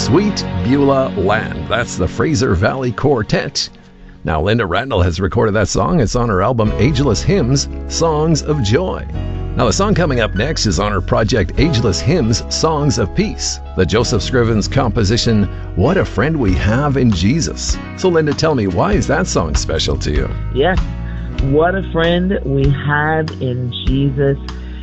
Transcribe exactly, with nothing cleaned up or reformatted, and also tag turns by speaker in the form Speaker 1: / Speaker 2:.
Speaker 1: Sweet Beulah Land. That's the Fraser Valley Quartet. Now, Linda Randall has recorded that song. It's on her album Ageless Hymns, Songs of Joy. Now, the song coming up next is on her project Ageless Hymns, Songs of Peace, the Joseph Scrivens composition, What a Friend We Have in Jesus. So, Linda, tell me, why is that song special to you?
Speaker 2: Yes, what a friend we have in Jesus.